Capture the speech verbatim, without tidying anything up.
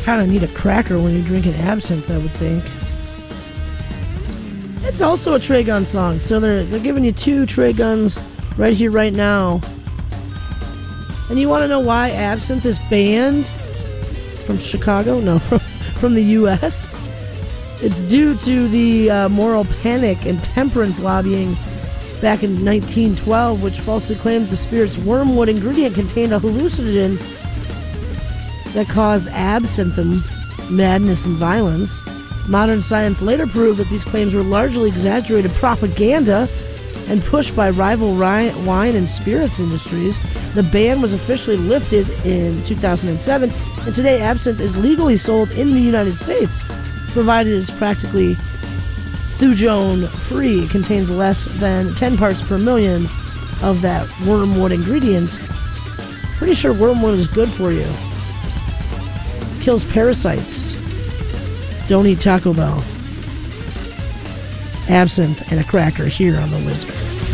Kind of need a cracker when you're drinking absinthe, I would think. It's also a Trey Gun song, so they're they're giving you two Trey Guns right here, right now. And you want to know why absinthe is banned from Chicago? No, from from the U S It's due to the uh, moral panic and temperance lobbying back in nineteen twelve, which falsely claimed the spirit's wormwood ingredient contained a hallucinogen that caused absinthe madness and violence. Modern science later proved that these claims were largely exaggerated propaganda and pushed by rival ri- wine and spirits industries. The ban was officially lifted in two thousand seven, and today absinthe is legally sold in the United States, provided it's practically thujone-free. It contains less than ten parts per million of that wormwood ingredient. Pretty sure wormwood is good for you. Kills parasites. Don't eat Taco Bell. Absinthe and a cracker here on The Wizard.